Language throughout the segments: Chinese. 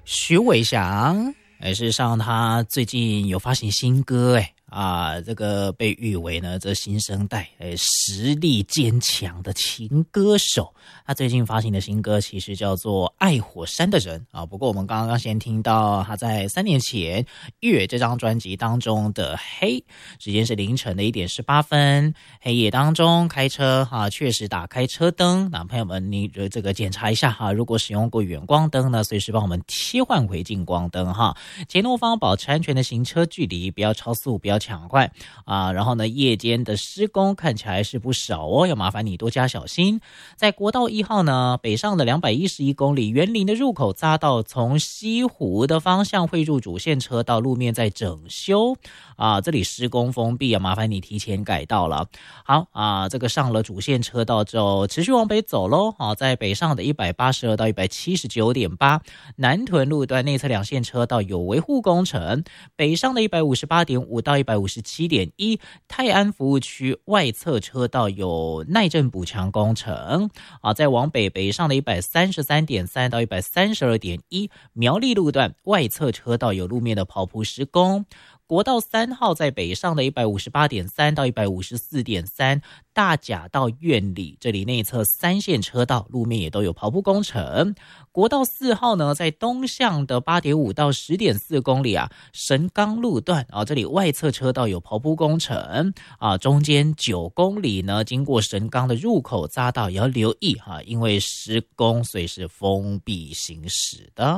徐伟翔，事实上他最近有发行新歌，这个被誉为呢这新生代实力坚强的情歌手。他最近发行的新歌其实叫做《爱火山的人》啊。不过我们刚刚先听到他在3年前月这张专辑当中的黑，时间是凌晨的1点18分，黑夜当中开车确实打开车灯，那朋友们你这个检查一下如果使用过远光灯呢，随时帮我们切换回近光灯前后方保持安全的行车距离，不要超速，不要抢快然后呢夜间的施工看起来是不少要麻烦你多加小心。在国道1号呢北上的211公里园林的入口匝道，从西湖的方向汇入主线车道，路面在整修这里施工封闭麻烦你提前改道了。好这个上了主线车道之后持续往北走咯在北上的182到 179.8 南屯路段内侧2线车道有维护工程，北上的 158.5 到 157.1 泰安服务区外侧车道有耐震补强工程在往北上的 133.3 到 132.1 苗栗路段外侧车道有路面的刨铺施工。国道3号在北上的 158.3 到 154.3 大甲到苑里，这里内侧3线车道路面也都有刨铺工程。国道4号呢在东向的 8.5 到 10.4 公里神冈路段这里外侧车道有刨铺工程中间9公里呢经过神冈的入口匝道也要留意因为施工所以是封闭行驶的。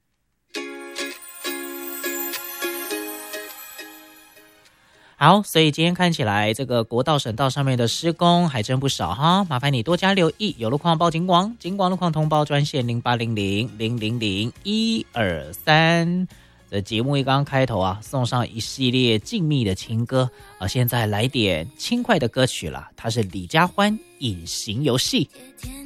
好，所以今天看起来这个国道省道上面的施工还真不少麻烦你多加留意，有路况报警广路况通报专线0800-000-123。这节目一刚开头送上一系列静谧的情歌现在来点轻快的歌曲了，它是李佳欢《隐形游戏》。